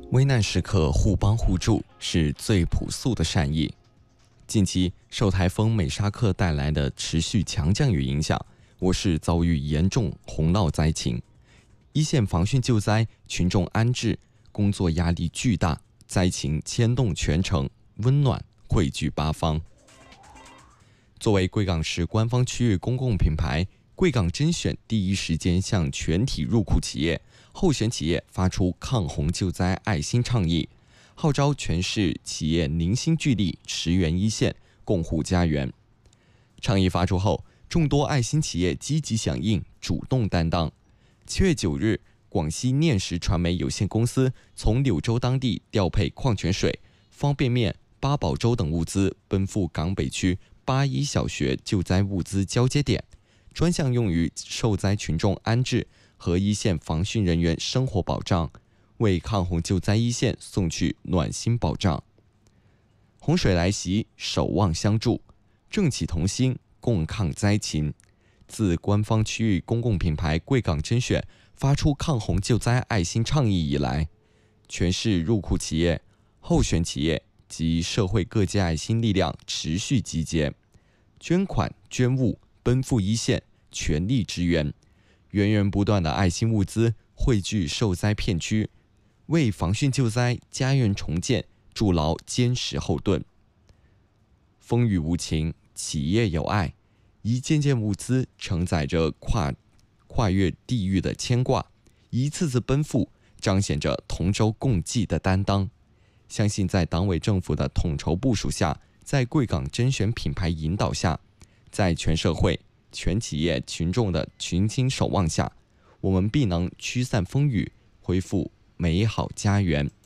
危难时刻互帮互助是最朴素的善意。近期受台风美沙克带来的持续强降雨影响，我市遭遇严重洪涝灾情，一线防汛救灾、群众安置工作压力巨大，灾情牵动全城，温暖汇聚八方。作为贵港市官方区域公共品牌，贵港甄选第一时间向全体入库企业、候选企业发出抗洪救灾爱心倡议，号召全市企业凝心聚力，驰援一线，共护家园。倡议发出后，众多爱心企业积极响应，主动担当。7月9日，广西念实传媒有限公司从柳州当地调配矿泉水、方便面、八宝粥等物资，奔赴港北区81小学救灾物资交接点，专项用于受灾群众安置和一线防汛人员生活保障，为抗洪救灾一线送去暖心保障。洪水来袭，守望相助，正气同心，共抗灾情。自官方区域公共品牌贵港甄选发出抗洪救灾爱心倡议以来，全市入库企业、候选企业及社会各界爱心力量持续集结，捐款捐物奔赴一线，全力支援。源源不断的爱心物资汇聚受灾片区，为防汛救灾、家园重建筑牢坚实后盾。风雨无情，企业有爱，一件件物资承载着跨越地域的牵挂，一次次奔赴彰显着同舟共济的担当。相信在党委政府的统筹部署下，在贵港甄选品牌引导下，在全社会、全企业群众的群心守望下，我们必能驱散风雨，恢复美好家园。